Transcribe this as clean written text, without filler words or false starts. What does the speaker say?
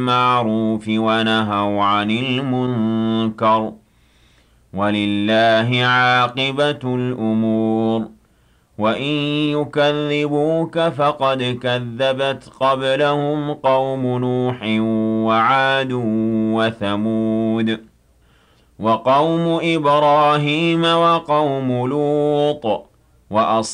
بالمعروف ونهوا عن المنكر ولله عاقبة الأمور وإن يكذبوك فقد كذبت قبلهم قوم نوح وعاد وثمود وقوم إبراهيم وقوم لوط